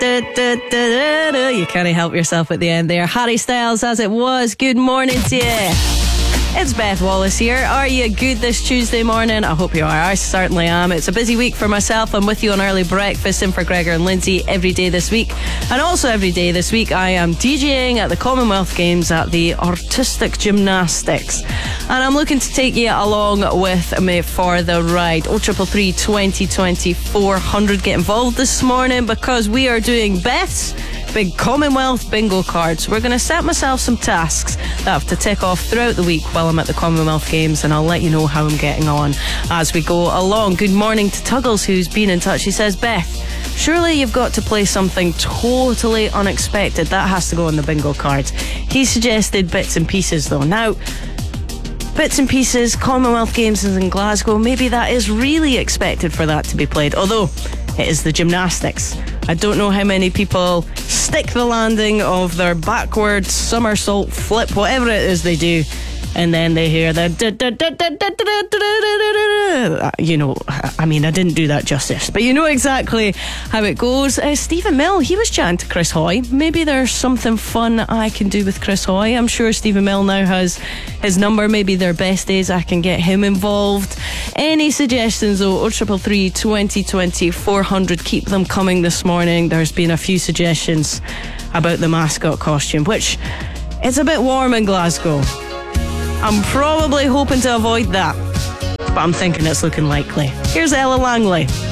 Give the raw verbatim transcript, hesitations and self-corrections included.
Du, du, du, du, du. You can't help yourself at the end there. Harry Styles, As It Was. Good morning to you. It's Beth Wallace here. Are you good this Tuesday morning? I hope you are. I certainly am. It's a busy week for myself. I'm with you on early breakfast and for Gregor and Lindsay every day this week. And also every day this week I am DJing at the Commonwealth Games at the Artistic Gymnastics. And I'm looking to take you along with me for the ride. oh three three three, twenty twenty, four hundred. Get involved this morning because we are doing Beth's big Commonwealth bingo cards. We're going to set myself some tasks that I have to tick off throughout the week while I'm at the Commonwealth Games, and I'll let you know how I'm getting on as we go along. Good morning to Tuggles, who's been in touch. He says, Beth, surely you've got to play something totally unexpected. That has to go on the bingo cards. He suggested Bits and Pieces though. Now, Bits and Pieces, Commonwealth Games is in Glasgow. Maybe that is really expected for that to be played, although it is the gymnastics. I don't know how many people stick the landing of their backward somersault flip, whatever it is they do, and then they hear the you know, I mean, I didn't do that justice, but you know exactly how it goes. uh, Stephen Mill, he was chatting to Chris Hoy. Maybe there's something fun I can do with Chris Hoy. I'm sure Stephen Mill now has his number. Maybe their best days I can get him involved. Any suggestions though? oh three three three, twenty twenty, four hundred. Keep them coming this morning. There's been a few suggestions about the mascot costume, which it's a bit warm in Glasgow. I'm probably hoping to avoid that, but I'm thinking it's looking likely. Here's Ella Langley.